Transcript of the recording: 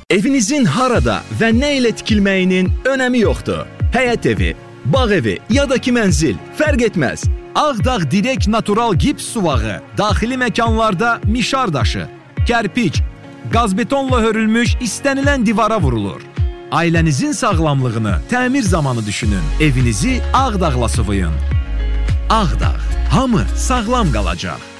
Evinizin harada və nə ilə tikilməyinin önəmi yoxdur. Həyət evi, bağ evi ya da ki mənzil, fərq etməz. Ağdağ Direkt Natural Gips suvağı, daxili məkanlarda mişar daşı, kərpiç, qazbetonla hörülmüş istənilən divara vurulur. Ailənizin sağlamlığını təmir zamanı düşünün. Evinizi Ağdağla sıvayın. Ağdağ, hamı sağlam qalacaq.